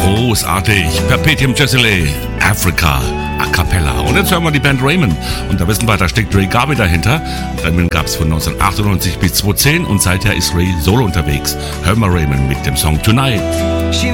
Großartig. Perpetuum Jessile, Africa, a cappella. Und jetzt hören wir die Band Raymond. Und da wissen wir, da steckt Ray Garvey dahinter. Raymond gab es von 1998 bis 2010 und seither ist Ray solo unterwegs. Hören wir Raymond mit dem Song Tonight.